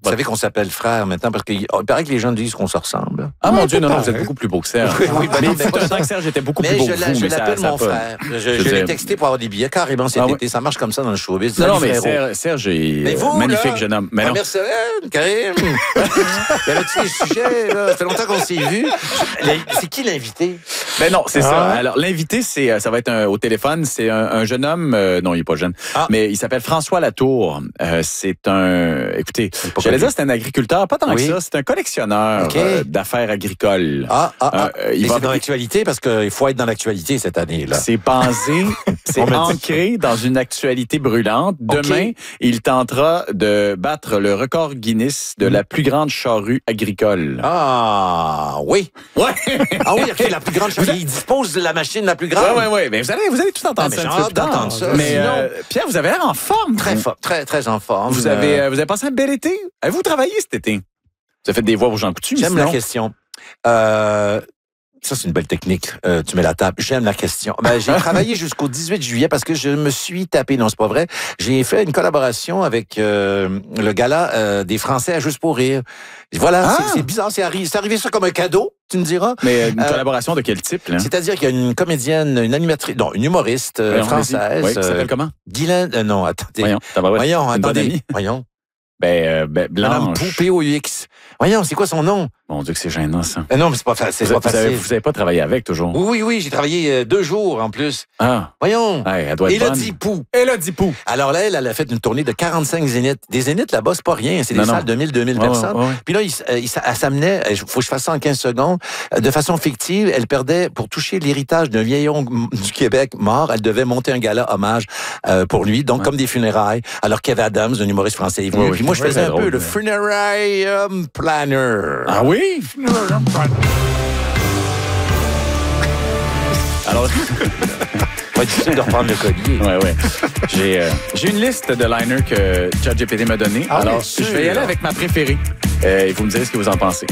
Vous savez qu'on s'appelle frère maintenant parce qu'il paraît que les gens disent qu'on se ressemble. Ah mon Dieu, non, vous êtes beaucoup plus beau que Serge. Oui, ben mais non, il fut un temps que Serge était beaucoup plus beau que vous. Je l'appelle mon frère. Je l'ai texté pour avoir des billets carrément cet été. Ça marche comme ça dans le showbiz. Non, mais Serge est magnifique jeune homme. Mais non. Merci, Karim. Il y avait-tu des sujets, là? Ça fait longtemps qu'on s'est vus. C'est qui l'invité? Ben non, c'est ça. Alors, l'invité, ça va être au téléphone. C'est un jeune homme. Non, il est pas jeune. Mais il s'appelle François Latour. C'est un... Écoutez, j'allais dire c'est un agriculteur. Pas tant que ça. C'est un collectionneur d'affaires agricoles. Mais c'est dans l'actualité parce qu'il faut être dans l'actualité cette année, là. C'est basé, c'est ancré dans une actualité brûlante. Demain, il tentera de battre le record Guinness de la plus grande charrue agricole. Ah, oui. Ouais. Ah oui, OK, la plus grande charrue. Il dispose de la machine la plus grande. Oui. Mais vous allez tout entendre ça. J'ai hâte d'entendre ça. Mais Pierre, vous avez l'air en forme. Très en forme. Vous avez passé un bel été. Avez-vous travaillé cet été? Vous avez fait des voix pour Jean Coutu. J'aime la question. Ça, c'est une belle technique. Tu mets la table. J'aime la question. J'ai travaillé jusqu'au 18 juillet parce que je me suis tapé. Non, c'est pas vrai. J'ai fait une collaboration avec le gala des Français à Juste pour rire. Voilà, c'est bizarre. C'est arrivé ça comme un cadeau, tu me diras. Mais une collaboration de quel type, là? C'est-à-dire qu'il y a une comédienne, une animatrice, non, une humoriste française. Oui, qui s'appelle comment? Guylaine, non, attendez. Voyons, attendez. Voyons. Blanche. Madame Poupée-OUX. Voyons, c'est quoi son nom? Mon Dieu que c'est gênant, ça. Non, mais c'est pas facile. Vous avez pas travaillé avec, toujours? Oui, j'ai travaillé 2 jours, en plus. Ah. Voyons. Elle doit être Élodie Pou. Élodie Pou. Alors là, elle a fait une tournée de 45 zéniths. Des zéniths, là-bas, c'est pas rien. C'est des salles de 2000 personnes. Puis là, elle s'amenait, il faut que je fasse ça en 15 secondes, de façon fictive. Elle perdait, pour toucher l'héritage d'un vieillon du Québec mort, elle devait monter un gala hommage pour lui, donc comme des funérailles. Alors Kev Adams, un humoriste français, est venu. Puis moi, je faisais un peu le funeral planner. Ah oui? Alors, pas difficile de reprendre le collier. Ouais. J'ai une liste de liners que ChatGPT m'a donné. Alors, je vais y aller avec ma préférée. Et vous me direz ce que vous en pensez.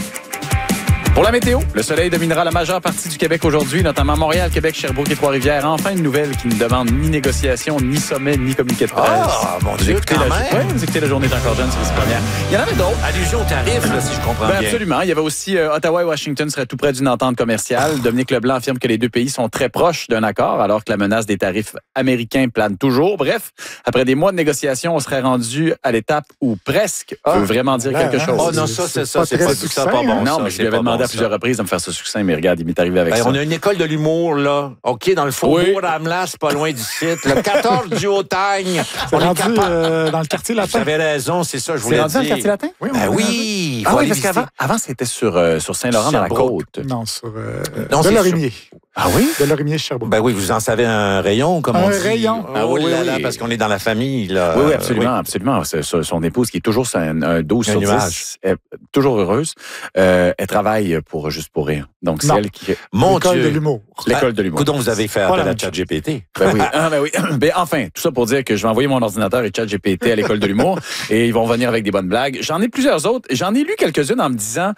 Pour la météo, le soleil dominera la majeure partie du Québec aujourd'hui, notamment Montréal, Québec, Sherbrooke et Trois-Rivières. Enfin, une nouvelle qui ne demande ni négociation, ni sommet, ni communiqué de presse. Ah, mon Dieu, quand même. Vous écoutez La Journée est encore jeune sur les premières. Il y en avait d'autres. Allusion au tarif, là, si je comprends bien. Absolument. Il y avait aussi Ottawa et Washington seraient tout près d'une entente commerciale. Dominique Leblanc affirme que les deux pays sont très proches d'un accord, alors que la menace des tarifs américains plane toujours. Bref, après des mois de négociations, on serait rendu à l'étape où presque veut vraiment dire quelque chose. Oh non, c'est pas bon. Non, mais je lui avais demandé à plusieurs reprises de me faire ce succès, mais regarde, il m'est arrivé avec ça. On a une école de l'humour, là. OK, dans le faubourg d'Amelas, pas loin du site. Le 14 du Hautagne. On est dans le quartier latin. Vous avez raison, c'est ça, je voulais dire. C'est rendu dans le quartier latin? Oui. Parce qu'avant, c'était sur Saint-Laurent, dans la côte. Non, sur Delorimier. Ah oui? Delorimier, Sherbrooke. Ben oui, vous en savez un rayon, comme on dit. Un rayon. Oui, parce qu'on est dans la famille, là. Oui, absolument. C'est son épouse, qui est toujours un 12 sur 10, toujours heureuse, elle travaille pour Juste pour rire. Donc, c'est elle qui... L'école de l'humour. L'école de l'humour. Coudonc, vous avez fait appel à ChatGPT. Ben oui. Ben enfin, tout ça pour dire que je vais envoyer mon ordinateur et ChatGPT à l'école de l'humour et ils vont venir avec des bonnes blagues. J'en ai plusieurs autres. J'en ai lu quelques-unes en me disant...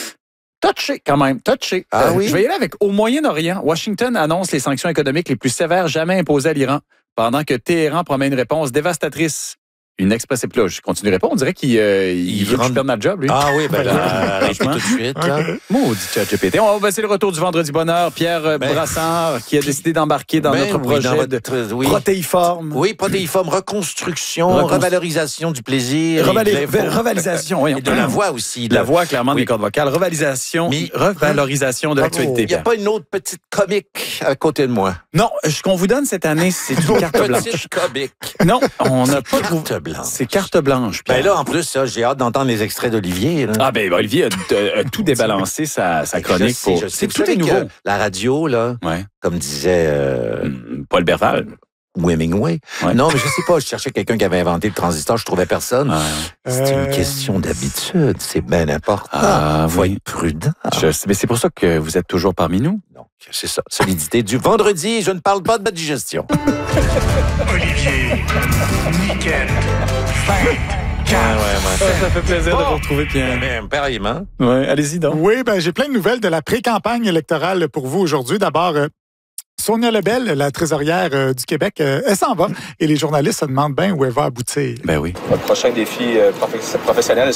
Touché, quand même. Touché. Oui? Je vais y aller avec au Moyen-Orient. Washington annonce les sanctions économiques les plus sévères jamais imposées à l'Iran, pendant que Téhéran promet une réponse dévastatrice. Une expressive. Là, je continuerai pas. On dirait qu'il veut que je perde ma job, lui. Ah oui, arrêtez tout de suite. Maudit ChatGPT. C'est le retour du Vendredi Bonheur. Pierre Brassard, qui a décidé d'embarquer dans notre projet de protéiforme. Oui, protéiforme, reconstruction, revalorisation du plaisir. Revalorisation, et de la voix aussi. De la voix, clairement, des cordes vocales. Revalorisation de l'actualité. Il n'y a pas une autre petite comique à côté de moi. Non, ce qu'on vous donne cette année, c'est une carte blanche. Petite comique. Non, on n'a pas carte blanche. C'est carte blanche. Ben là, en plus, ça, j'ai hâte d'entendre les extraits d'Olivier. Là. Olivier a tout débalancé sa chronique. C'est tout est nouveau. La radio, là, comme disait Paul Berval. Ou Hemingway. Non, mais je sais pas, je cherchais quelqu'un qui avait inventé le transistor, je trouvais personne. C'est une question d'habitude, c'est bien important. Faut être prudent. Mais c'est pour ça que vous êtes toujours parmi nous. Donc, c'est ça, solidité du vendredi, je ne parle pas de ma digestion. Olivier, nickel, fête. Ça fait plaisir de vous retrouver, Pierre. Pareillement. Oui, allez-y donc. Oui, j'ai plein de nouvelles de la pré-campagne électorale pour vous aujourd'hui. D'abord, Sonia Lebel, la trésorière du Québec, elle s'en va et les journalistes se demandent bien où elle va aboutir. Ben oui. Votre prochain défi professionnel,